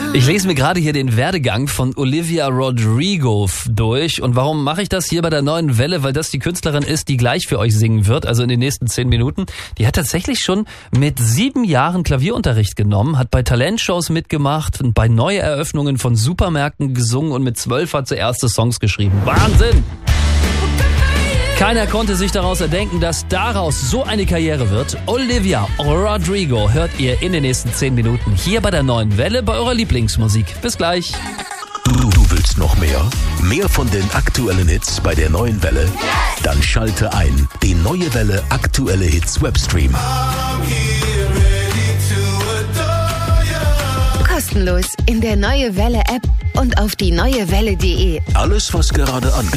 Ich lese mir gerade hier den Werdegang von Olivia Rodrigo durch. Und warum mache ich das hier bei der Neuen Welle? Weil das die Künstlerin ist, die gleich für euch singen wird, also in den nächsten 10 Minuten. Die hat tatsächlich schon mit 7 Jahren Klavierunterricht genommen, hat bei Talentshows mitgemacht, bei Neueröffnungen von Supermärkten gesungen und mit 12 hat sie erste Songs geschrieben. Wahnsinn! Keiner konnte sich daraus erdenken, dass daraus so eine Karriere wird. Olivia Rodrigo hört ihr in den nächsten 10 Minuten hier bei der Neuen Welle bei eurer Lieblingsmusik. Bis gleich. Du willst noch mehr? Mehr von den aktuellen Hits bei der Neuen Welle? Dann schalte ein. Die Neue Welle aktuelle Hits Webstream. Kostenlos in der Neue Welle App und auf die neuewelle.de. Alles, was gerade angesagt